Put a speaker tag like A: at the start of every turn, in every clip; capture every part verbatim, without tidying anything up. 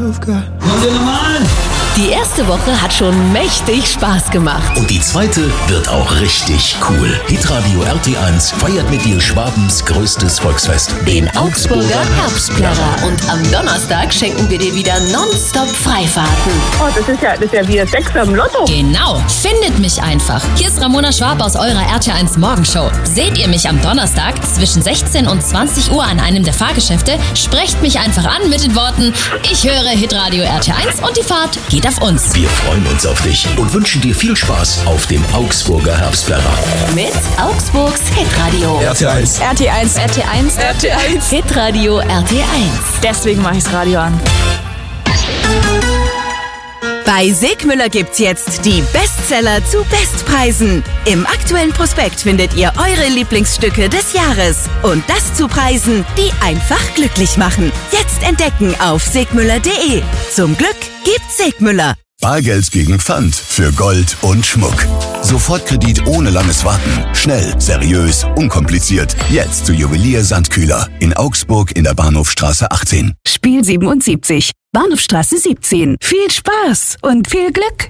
A: you've got.
B: Kommt ihr nochmal?
C: Die erste Woche hat schon mächtig Spaß gemacht.
D: Und die zweite wird auch richtig cool. Hitradio R T eins feiert mit dir Schwabens größtes Volksfest,
C: Den Augsburger Herbstplärrer. Und am Donnerstag schenken wir dir wieder nonstop Freifahrten.
E: Oh, das ist ja, das ist ja wie ein Sechser im Lotto.
F: Genau, findet mich einfach. Hier ist Ramona Schwab aus eurer R T eins Morgenshow. Seht ihr mich am Donnerstag zwischen sechzehn und zwanzig Uhr an einem der Fahrgeschäfte? Sprecht mich einfach an mit den Worten: Ich höre Hitradio R T eins und die Fahrt geht auf uns.
D: Wir freuen uns auf dich und wünschen dir viel Spaß auf dem Augsburger Herbstplärrer.
C: Mit Augsburgs Hitradio.
D: R T eins.
E: R T eins. R T eins. R T eins.
C: Hitradio R T eins.
E: Deswegen mache ich das Radio an.
G: Bei Segmüller gibt's jetzt die Bestseller zu Bestpreisen. Im aktuellen Prospekt findet ihr eure Lieblingsstücke des Jahres. Und das zu Preisen, die einfach glücklich machen. Jetzt entdecken auf segmüller punkt de. Zum Glück gibt's Segmüller.
H: Bargeld gegen Pfand für Gold und Schmuck. Sofortkredit ohne langes Warten. Schnell, seriös, unkompliziert. Jetzt zu Juwelier Sandkühler in Augsburg in der Bahnhofstraße achtzehn.
G: Spiel siebenundsiebzig, Bahnhofstraße siebzehn. Viel Spaß und viel Glück.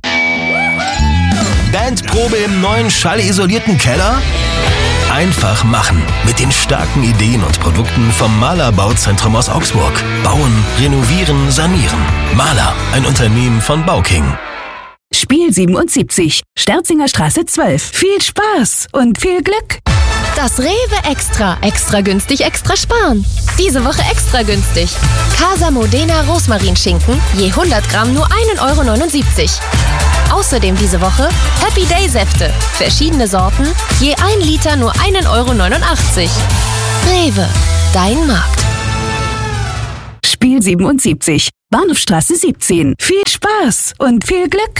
I: Bandprobe im neuen schallisolierten Keller? Einfach machen. Mit den starken Ideen und Produkten vom Mahler Bauzentrum aus Augsburg. Bauen, renovieren, sanieren. Mahler, ein Unternehmen von Bauking.
G: Spiel siebenundsiebzig, Sterzinger Straße zwölf. Viel Spaß und viel Glück.
F: Das Rewe Extra. Extra günstig, extra sparen. Diese Woche extra günstig. Casa Modena Rosmarinschinken, je hundert Gramm nur ein Euro neunundsiebzig. Außerdem diese Woche Happy Day Säfte. Verschiedene Sorten, je ein Liter nur ein Euro neunundachtzig. Rewe, dein Markt.
G: Spiel siebenundsiebzig, Bahnhofstraße siebzehn. Viel Spaß und viel Glück.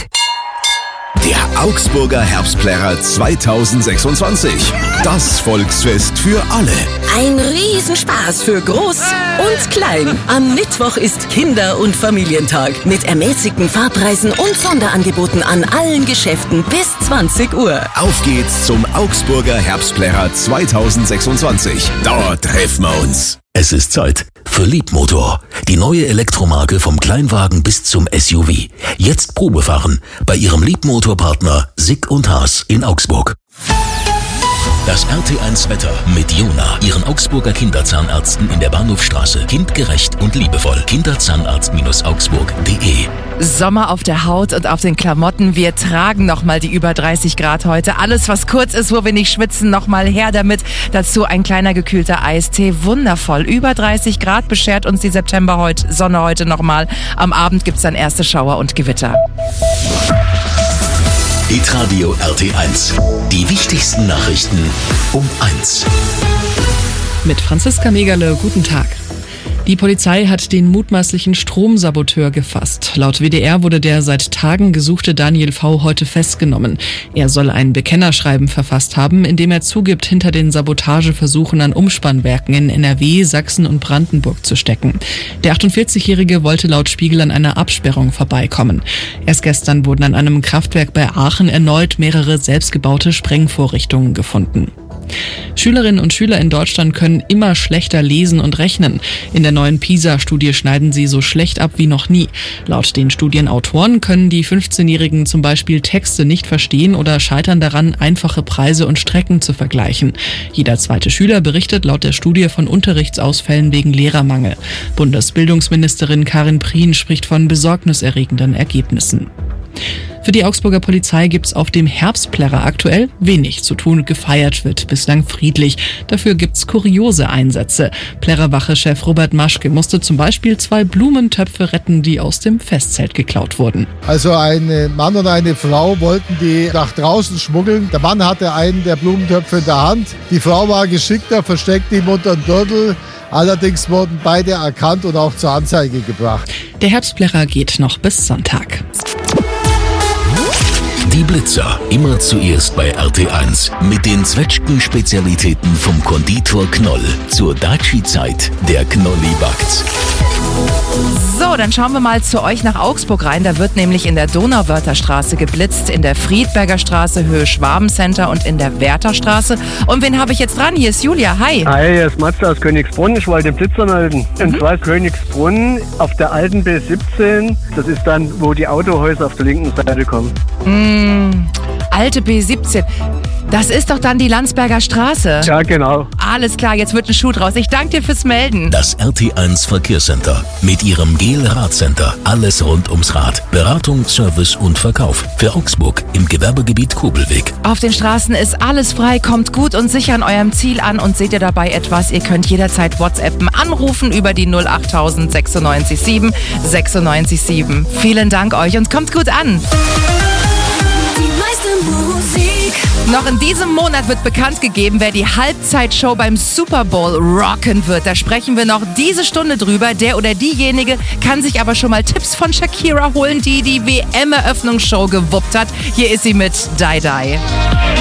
H: Der Augsburger Herbstplärrer zweitausendsechsundzwanzig. Das Volksfest für alle.
G: Ein Riesenspaß für Groß und Klein. Am Mittwoch ist Kinder- und Familientag mit ermäßigten Fahrpreisen und Sonderangeboten an allen Geschäften bis zwanzig Uhr.
H: Auf geht's zum Augsburger Herbstplärrer zweitausendsechsundzwanzig. Dort treffen wir uns.
D: Es ist Zeit für Liebmotor. Die neue Elektromarke vom Kleinwagen bis zum S U V. Jetzt Probefahren bei ihrem Liebmotorpartner Sick und Haas in Augsburg. Das R T eins Wetter mit Jona, ihren Augsburger Kinderzahnärzten in der Bahnhofstraße. Kindgerecht und liebevoll. Kinderzahnarzt Augsburg punkt de.
J: Sommer auf der Haut und auf den Klamotten. Wir tragen nochmal die über dreißig Grad heute. Alles, was kurz ist, wo wir nicht schwitzen, nochmal her damit. Dazu ein kleiner gekühlter Eistee. Wundervoll. Über dreißig Grad beschert uns die September heute, Sonne heute nochmal. Am Abend gibt's dann erste Schauer und Gewitter.
D: Hitradio R T eins. Die wichtigsten Nachrichten um eins.
K: Mit Franziska Megerle, guten Tag. Die Polizei hat den mutmaßlichen Stromsaboteur gefasst. Laut W D R wurde der seit Tagen gesuchte Daniel V. heute festgenommen. Er soll ein Bekennerschreiben verfasst haben, in dem er zugibt, hinter den Sabotageversuchen an Umspannwerken in N R W, Sachsen und Brandenburg zu stecken. Der achtundvierzigjährige wollte laut Spiegel an einer Absperrung vorbeikommen. Erst gestern wurden an einem Kraftwerk bei Aachen erneut mehrere selbstgebaute Sprengvorrichtungen gefunden. Schülerinnen und Schüler in Deutschland können immer schlechter lesen und rechnen. In der neuen PISA-Studie schneiden sie so schlecht ab wie noch nie. Laut den Studienautoren können die fünfzehnjährigen zum Beispiel Texte nicht verstehen oder scheitern daran, einfache Preise und Strecken zu vergleichen. Jeder zweite Schüler berichtet laut der Studie von Unterrichtsausfällen wegen Lehrermangel. Bundesbildungsministerin Karin Prien spricht von besorgniserregenden Ergebnissen. Für die Augsburger Polizei gibt's auf dem Herbstplärrer aktuell wenig zu tun. Gefeiert wird bislang friedlich. Dafür gibt's kuriose Einsätze. Plärrerwache-Chef Robert Maschke musste zum Beispiel zwei Blumentöpfe retten, die aus dem Festzelt geklaut wurden.
L: Also ein Mann und eine Frau wollten die nach draußen schmuggeln. Der Mann hatte einen der Blumentöpfe in der Hand. Die Frau war geschickter, versteckte ihn unter den Gürtel. Allerdings wurden beide erkannt und auch zur Anzeige gebracht.
K: Der Herbstplärrer geht noch bis Sonntag.
D: Die Blitzer, immer zuerst bei R T eins. Mit den Zwetschgen-Spezialitäten vom Konditor Knoll. Zur Daci-Zeit, der Knolli backt's.
J: So, dann schauen wir mal zu euch nach Augsburg rein. Da wird nämlich in der Donauwörtherstraße geblitzt, in der Friedberger Straße, Höhe Schwabencenter und in der Wertherstraße. Und wen habe ich jetzt dran? Hier ist Julia. Hi.
A: Hi, hier ist Matze aus Königsbrunn. Ich wollte den Blitzer melden. Mhm. Und zwar ist Königsbrunn auf der alten B siebzehn. Das ist dann, wo die Autohäuser auf der linken Seite kommen.
J: Mm, alte B siebzehn. Das ist doch dann die Landsberger Straße.
A: Ja, genau.
J: Alles klar, jetzt wird ein Schuh draus. Ich danke dir fürs Melden.
D: Das R T eins Verkehrscenter mit ihrem Gel-Radcenter. Alles rund ums Rad. Beratung, Service und Verkauf. Für Augsburg im Gewerbegebiet Kobelweg.
J: Auf den Straßen ist alles frei. Kommt gut und sicher an eurem Ziel an und seht ihr dabei etwas. Ihr könnt jederzeit WhatsAppen, anrufen über die null acht null sechsundneunzig sieben sechsundneunzig sieben. Vielen Dank euch und kommt gut an. Noch in diesem Monat wird bekannt gegeben, wer die Halbzeitshow beim Super Bowl rocken wird. Da sprechen wir noch diese Stunde drüber. Der oder diejenige kann sich aber schon mal Tipps von Shakira holen, die die W M-Eröffnungsshow gewuppt hat. Hier ist sie mit Die Die.